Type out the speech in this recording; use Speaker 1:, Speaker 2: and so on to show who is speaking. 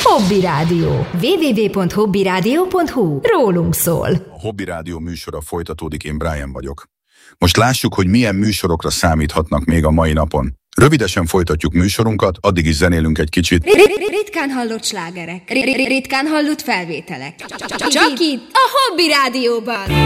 Speaker 1: Hobby Rádió. www.hobbyradio.hu. Rólunk szól.
Speaker 2: A Hobby Rádió műsora folytatódik, én Brian vagyok. Most lássuk, hogy milyen műsorokra számíthatnak még a mai napon. Rövidesen folytatjuk műsorunkat, addig is zenélünk egy kicsit.
Speaker 3: Ritkán hallott slágerek, ritkán hallott felvételek. Csak itt, a Hobby Rádióban.